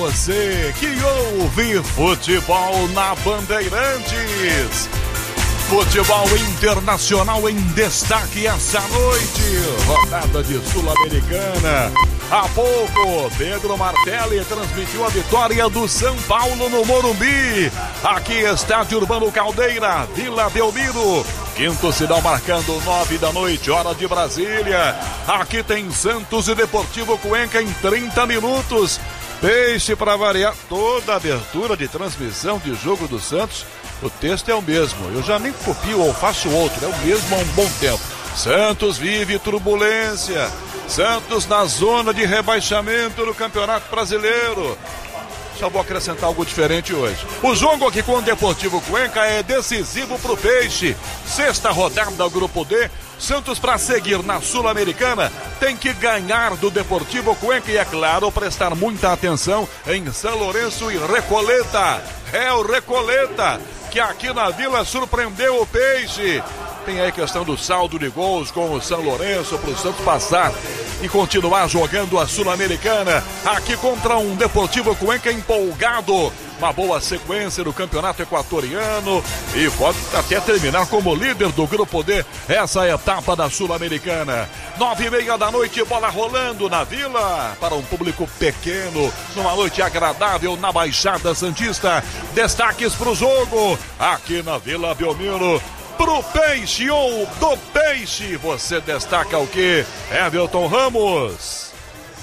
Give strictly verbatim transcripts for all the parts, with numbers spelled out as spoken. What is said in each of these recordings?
Você que ouve futebol na Bandeirantes. Futebol internacional em destaque essa noite. Rodada de Sul-Americana. Há pouco, Pedro Martelli transmitiu a vitória do São Paulo no Morumbi. Aqui, Estádio Urbano Caldeira, Vila Belmiro. Quinto sinal marcando nove da noite, hora de Brasília. Aqui tem Santos e Deportivo Cuenca em trinta minutos. Peixe para variar. Toda a abertura de transmissão de jogo do Santos, o texto é o mesmo. Eu já nem copio ou faço outro, é o mesmo há um bom tempo. Santos vive turbulência. Santos na zona de rebaixamento no Campeonato Brasileiro. Só vou acrescentar algo diferente hoje. O jogo aqui com o Deportivo Cuenca é decisivo para o Peixe. Sexta rodada do Grupo D. Santos, para seguir na Sul-Americana, tem que ganhar do Deportivo Cuenca e, é claro, prestar muita atenção em São Lourenço e Recoleta. É o Recoleta, que aqui na Vila surpreendeu o Peixe. Tem aí a questão do saldo de gols com o São Lourenço para o Santos passar e continuar jogando a Sul-Americana. Aqui contra um Deportivo Cuenca empolgado. Uma boa sequência no Campeonato Equatoriano e pode até terminar como líder do Grupo D essa etapa da Sul-Americana. Nove e meia da noite, bola rolando na Vila para um público pequeno, numa noite agradável na Baixada Santista. Destaques para o jogo aqui na Vila Belmiro. Pro Peixe ou do Peixe, você destaca o quê? Everton Ramos.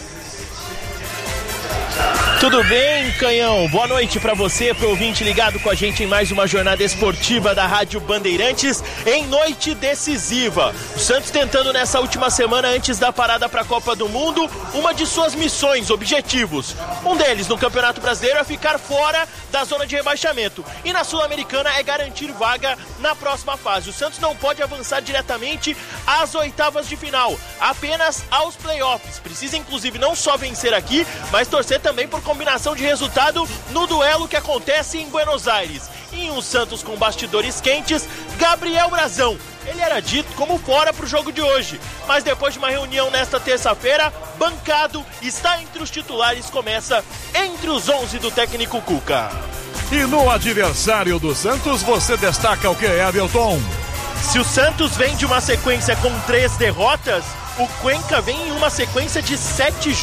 Tudo bem, Canhão? Boa noite pra você, pro ouvinte ligado com a gente em mais uma jornada esportiva da Rádio Bandeirantes, em noite decisiva. O Santos tentando nessa última semana, antes da parada pra Copa do Mundo, uma de suas missões, objetivos. Um deles, no Campeonato Brasileiro, é ficar fora da zona de rebaixamento. E na Sul-Americana é garantir vaga na próxima fase. O Santos não pode avançar diretamente às oitavas de final, apenas aos playoffs. Precisa, inclusive, não só vencer aqui, mas torcer também por combinação de resultado no duelo que acontece em Buenos Aires. Em um Santos com bastidores quentes, Gabriel Brazão. Ele era dito como fora para o jogo de hoje, mas depois de uma reunião nesta terça-feira, bancado, está entre os titulares, começa entre os onze do técnico Cuca. E no adversário do Santos, você destaca o que, Everton? Se o Santos vem de uma sequência com três derrotas, o Cuenca vem em uma sequência de sete